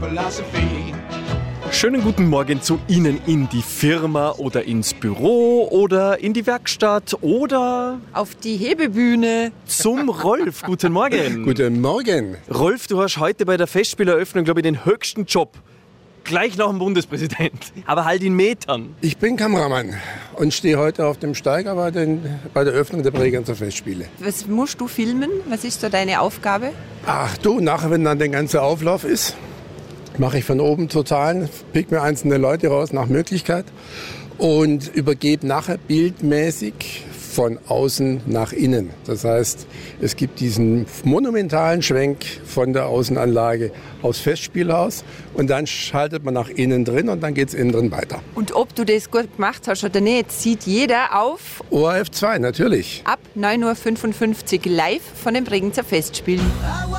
Schönen guten Morgen zu Ihnen in die Firma oder ins Büro oder in die Werkstatt oder auf die Hebebühne. Zum Rolf. Guten Morgen. Guten Morgen. Rolf, du hast heute bei der Festspieleröffnung, glaube ich, den höchsten Job. Gleich nach dem Bundespräsident. Aber halt in Metern. Ich bin Kameramann und stehe heute auf dem Steiger bei der Öffnung der Bregenzer Festspiele. Was musst du filmen? Was ist so deine Aufgabe? Ach du, nachher, wenn dann der ganze Auflauf ist, mache ich von oben totalen, pick mir einzelne Leute raus nach Möglichkeit und übergebe nachher bildmäßig von außen nach innen. Das heißt, es gibt diesen monumentalen Schwenk von der Außenanlage aufs Festspielhaus und dann schaltet man nach innen drin und dann geht es innen drin weiter. Und ob du das gut gemacht hast oder nicht, sieht jeder auf ORF 2, natürlich. ab 9.55 Uhr live von den Bregenzer Festspielen.